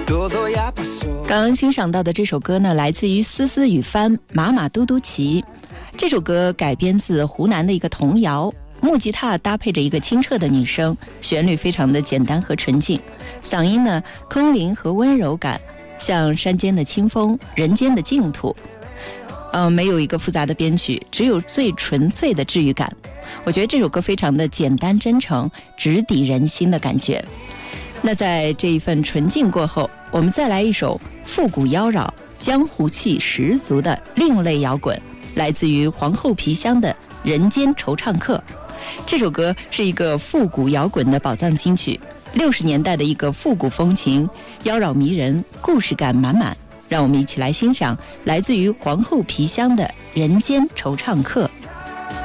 刚刚欣赏到的这首歌呢，来自于思思雨帆马马嘟嘟骑。这首歌改编自湖南的一个童谣，木吉他搭配着一个清澈的女声，旋律非常的简单和纯净，嗓音呢空灵和温柔感，像山间的清风，人间的净土。没有一个复杂的编曲，只有最纯粹的治愈感。我觉得这首歌非常的简单真诚，直抵人心的感觉。那在这一份纯净过后，我们再来一首复古妖娆、江湖气十足的另类摇滚，来自于皇后皮箱的《人间惆怅客》。这首歌是一个复古摇滚的宝藏金曲，60年代的一个复古风情，妖娆迷人，故事感满满。让我们一起来欣赏来自于皇后皮箱的《人间惆怅客》。